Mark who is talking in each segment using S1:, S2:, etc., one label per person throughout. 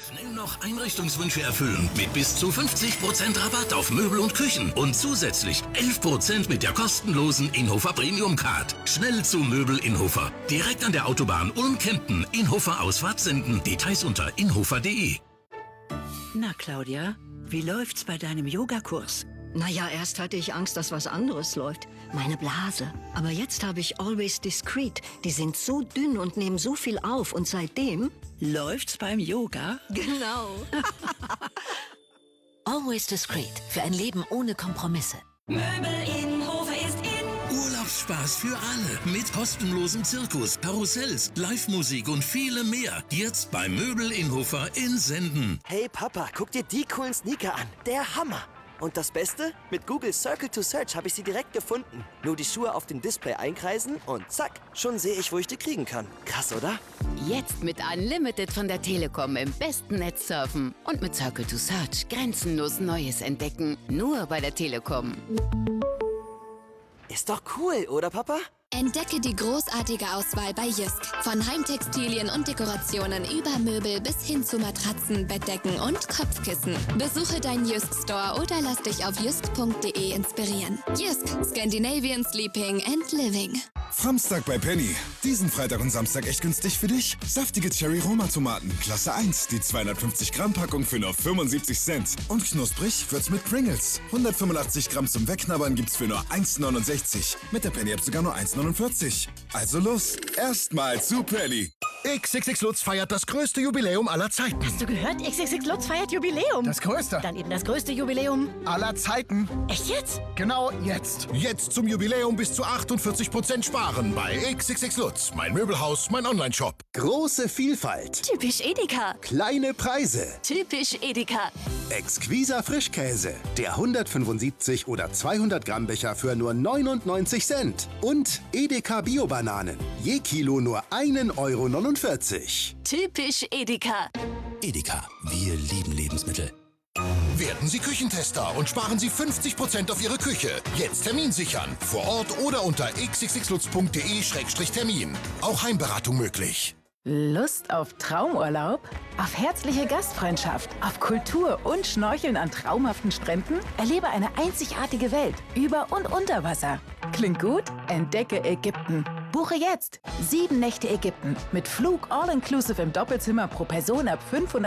S1: Schnell noch Einrichtungswünsche erfüllen mit bis zu 50% Rabatt auf Möbel und Küchen und zusätzlich 11% mit der kostenlosen Inhofer Premium Card. Schnell zu Möbel Inhofer. Direkt an der Autobahn Ulm-Kempten. Inhofer Ausfahrt senden. Details unter inhofer.de.
S2: Na, Claudia, wie läuft's bei deinem Yogakurs?
S3: Naja, erst hatte ich Angst, dass was anderes läuft. Meine Blase. Aber jetzt habe ich Always Discreet. Die sind so dünn und nehmen so viel auf. Und seitdem...
S2: Läuft's beim Yoga?
S3: Genau.
S4: Always Discreet. Für ein Leben ohne Kompromisse.
S5: Möbel Inhofer ist in.
S1: Urlaubsspaß für alle mit kostenlosem Zirkus, Karussells, Live-Musik und viele mehr. Jetzt bei Möbel Inhofer in Senden.
S6: Hey Papa, guck dir die coolen Sneaker an. Der Hammer. Und das Beste? Mit Google Circle to Search habe ich sie direkt gefunden. Nur die Schuhe auf dem Display einkreisen und zack, schon sehe ich, wo ich die kriegen kann. Krass, oder?
S7: Jetzt mit Unlimited von der Telekom im besten Netz surfen. Und mit Circle to Search grenzenlos Neues entdecken. Nur bei der Telekom.
S6: Ist doch cool, oder Papa?
S8: Entdecke die großartige Auswahl bei Jysk. Von Heimtextilien und Dekorationen über Möbel bis hin zu Matratzen, Bettdecken und Kopfkissen. Besuche deinen Jysk Store oder lass dich auf jysk.de inspirieren. Jysk, Scandinavian Sleeping and Living.
S9: Samstag bei Penny. Diesen Freitag und Samstag echt günstig für dich. Saftige Cherry-Roma-Tomaten, Klasse 1, die 250 Gramm Packung für nur 75 Cent. Und knusprig wird's mit Pringles. 185 Gramm zum Wegknabbern gibt's für nur 1,69. Mit der Penny-App sogar nur 1,49. Also los, erstmal zu Penny.
S10: XXX Lutz feiert das größte Jubiläum aller Zeiten.
S11: Hast du gehört? XXX Lutz feiert Jubiläum.
S10: Das größte.
S11: Dann eben das größte Jubiläum
S10: aller Zeiten.
S11: Echt jetzt?
S10: Genau jetzt. Jetzt zum Jubiläum bis zu 48% sparen bei XXX Lutz. Mein Möbelhaus, mein Onlineshop.
S12: Große Vielfalt.
S11: Typisch Edeka.
S12: Kleine Preise.
S11: Typisch Edeka.
S12: Exquiser Frischkäse. Der 175 oder 200 Gramm Becher für nur 99 Cent. Und Edeka Bio-Bananen. Je Kilo nur 1,49 €.
S11: Typisch Edeka.
S1: Edeka, wir lieben Lebensmittel.
S10: Werden Sie Küchentester und sparen Sie 50% auf Ihre Küche. Jetzt Termin sichern. Vor Ort oder unter xxxlutz.de/termin. Auch Heimberatung möglich.
S13: Lust auf Traumurlaub? Auf herzliche Gastfreundschaft? Auf Kultur und Schnorcheln an traumhaften Stränden? Erlebe eine einzigartige Welt über und unter Wasser. Klingt gut? Entdecke Ägypten. Buche jetzt 7 Nächte Ägypten mit Flug all-inclusive im Doppelzimmer pro Person ab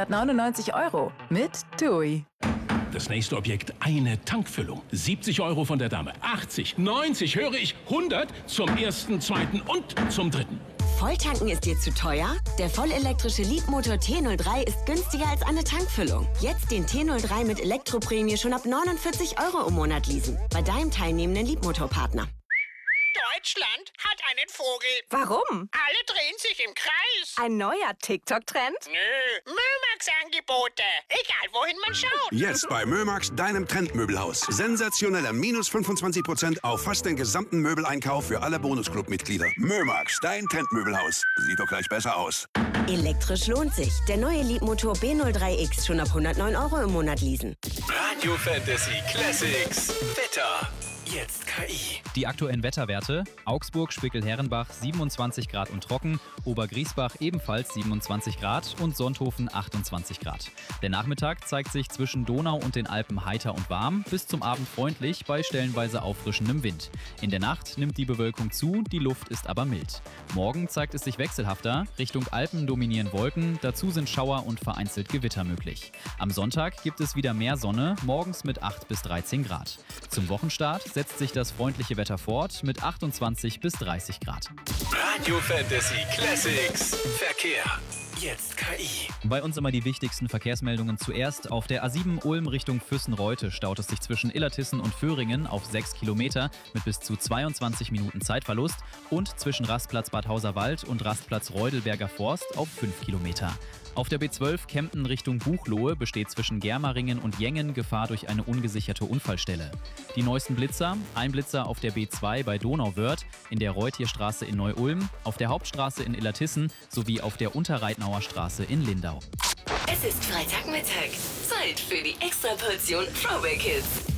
S13: 599 € mit TUI.
S14: Das nächste Objekt, eine Tankfüllung. 70 € von der Dame, 80, 90, höre ich, 100 zum ersten, zweiten und zum dritten.
S15: Volltanken ist dir zu teuer? Der vollelektrische Leapmotor T03 ist günstiger als eine Tankfüllung. Jetzt den T03 mit Elektroprämie schon ab 49 € im Monat leasen. Bei deinem teilnehmenden Leapmotor-Partner.
S16: Deutschland hat einen Vogel.
S17: Warum?
S16: Alle drehen sich im Kreis.
S17: Ein neuer TikTok-Trend?
S16: Nö, Mömax-Angebote. Egal, wohin man schaut.
S18: Jetzt bei Mömax, deinem Trendmöbelhaus. Sensationeller minus 25% auf fast den gesamten Möbeleinkauf für alle Bonusclub-Mitglieder. Mömax, dein Trendmöbelhaus. Sieht doch gleich besser aus.
S15: Elektrisch lohnt sich. Der neue Leapmotor B03X schon ab 109 € im Monat leasen.
S19: Radio Fantasy Classics. Wetter. Jetzt KI.
S20: Die aktuellen Wetterwerte: Augsburg, Spickel-Herrenbach 27 Grad und trocken, Obergriesbach ebenfalls 27 Grad und Sonthofen 28 Grad. Der Nachmittag zeigt sich zwischen Donau und den Alpen heiter und warm, bis zum Abend freundlich bei stellenweise auffrischendem Wind. In der Nacht nimmt die Bewölkung zu, die Luft ist aber mild. Morgen zeigt es sich wechselhafter, Richtung Alpen dominieren Wolken, dazu sind Schauer und vereinzelt Gewitter möglich. Am Sonntag gibt es wieder mehr Sonne, morgens mit 8 bis 13 Grad. Zum Wochenstart setzt sich das freundliche Wetter fort mit 28 bis 30 Grad.
S19: Radio Fantasy Classics. Verkehr. Jetzt KI.
S20: Bei uns immer die wichtigsten Verkehrsmeldungen zuerst. Auf der A7 Ulm Richtung Füssen-Reute staut es sich zwischen Illertissen und Föhringen auf 6 Kilometer mit bis zu 22 Minuten Zeitverlust und zwischen Rastplatz Bad Hauserwald und Rastplatz Reudelberger Forst auf 5 Kilometer. Auf der B12 Kempten Richtung Buchloe besteht zwischen Germaringen und Jengen Gefahr durch eine ungesicherte Unfallstelle. Die neuesten Blitzer: ein Blitzer auf der B2 bei Donauwörth, in der Reutierstraße in Neu-Ulm, auf der Hauptstraße in Illertissen sowie auf der Unterreitnauer Straße in Lindau.
S5: Es ist Freitagmittag. Zeit für die Extraportion Throwback Hits.